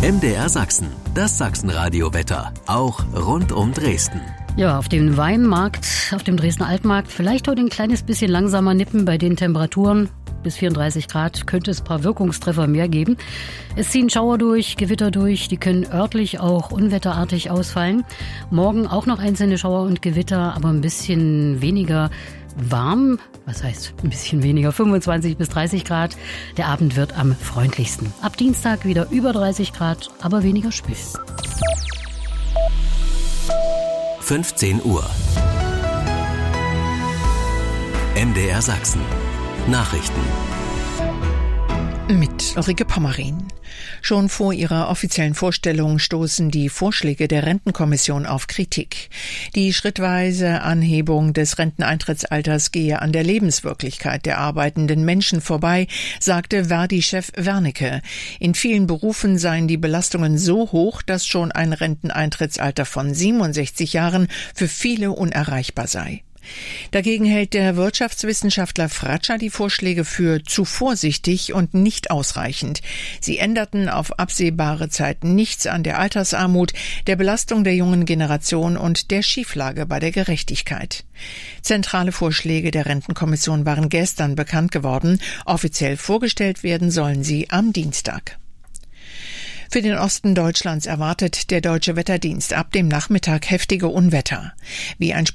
MDR Sachsen, das Sachsenradio-Wetter, auch rund um Dresden. Ja, auf dem Weinmarkt, auf dem Dresdner Altmarkt, vielleicht heute ein kleines bisschen langsamer nippen bei den Temperaturen. Bis 34 Grad könnte es ein paar Wirkungstreffer mehr geben. Es ziehen Schauer durch, Gewitter durch, die können örtlich auch unwetterartig ausfallen. Morgen auch noch einzelne Schauer und Gewitter, aber ein bisschen weniger warm. Was heißt ein bisschen weniger? 25 bis 30 Grad. Der Abend wird am freundlichsten. Ab Dienstag wieder über 30 Grad, aber weniger spät. 15 Uhr. MDR Sachsen. Nachrichten. Mit Ulrike Pommerin. Schon vor ihrer offiziellen Vorstellung stoßen die Vorschläge der Rentenkommission auf Kritik. Die schrittweise Anhebung des Renteneintrittsalters gehe an der Lebenswirklichkeit der arbeitenden Menschen vorbei, sagte Verdi-Chef Wernicke. In vielen Berufen seien die Belastungen so hoch, dass schon ein Renteneintrittsalter von 67 Jahren für viele unerreichbar sei. Dagegen hält der Wirtschaftswissenschaftler Fratscher die Vorschläge für zu vorsichtig und nicht ausreichend. Sie änderten auf absehbare Zeit nichts an der Altersarmut, der Belastung der jungen Generation und der Schieflage bei der Gerechtigkeit. Zentrale Vorschläge der Rentenkommission waren gestern bekannt geworden. Offiziell vorgestellt werden sollen sie am Dienstag. Für den Osten Deutschlands erwartet der Deutsche Wetterdienst ab dem Nachmittag heftige Unwetter. Wie ein